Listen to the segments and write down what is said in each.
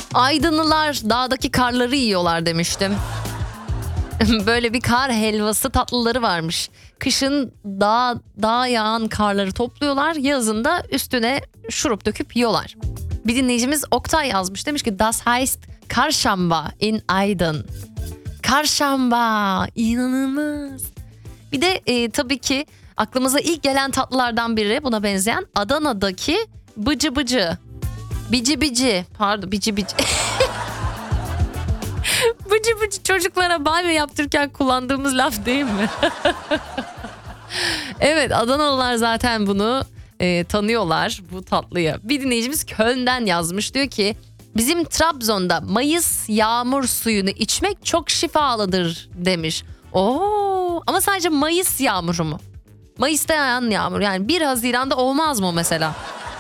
Aydınlılar dağdaki karları yiyorlar demiştim. Böyle bir kar helvası tatlıları varmış. Kışın dağa yağan karları topluyorlar. Yazın da üstüne şurup döküp yiyorlar. Bir dinleyicimiz Oktay yazmış. Demiş ki Das heißt Karşamba in Aydın. Karşamba, inanılmaz. Bir de tabii ki aklımıza ilk gelen tatlılardan biri, buna benzeyen, Adana'daki bıcı bıcı. Bici bici. Pardon, bici bici. Bıcı bıcı çocuklara banyo yaptırırken kullandığımız laf değil mi? Evet, Adanalılar zaten bunu tanıyorlar, bu tatlıyı. Bir dinleyicimiz Köln'den yazmış, diyor ki bizim Trabzon'da Mayıs yağmur suyunu içmek çok şifalıdır demiş. Oo, ama sadece Mayıs yağmuru mu? Mayıs'ta yağan yağmur, yani 1 Haziran'da olmaz mı mesela?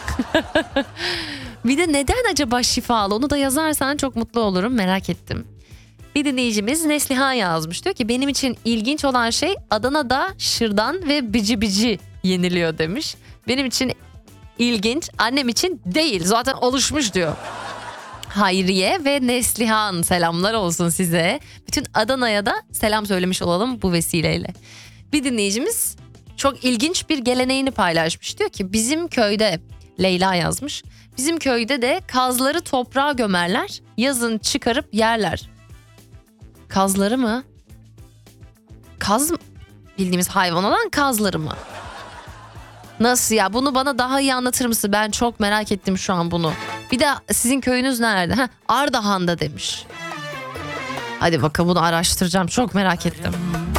Bir de neden acaba şifalı, onu da yazarsan çok mutlu olurum, merak ettim. Bir dinleyicimiz Neslihan yazmış, diyor ki benim için ilginç olan şey Adana'da şırdan ve bici bici yeniliyor demiş. Benim için ilginç, annem için değil, zaten oluşmuş diyor. Hayriye ve Neslihan, selamlar olsun size. Bütün Adana'ya da selam söylemiş olalım bu vesileyle. Bir dinleyicimiz çok ilginç bir geleneğini paylaşmış, diyor ki bizim köyde, Leyla yazmış, bizim köyde de kazları toprağa gömerler, yazın çıkarıp yerler. Kazları mı? Kaz, bildiğimiz hayvan olan kazları mı? Nasıl ya? Bunu bana daha iyi anlatır mısın? Ben çok merak ettim şu an bunu. Bir de sizin köyünüz nerede? Ardahan'da demiş. Hadi bakalım, bunu araştıracağım. Çok merak ettim.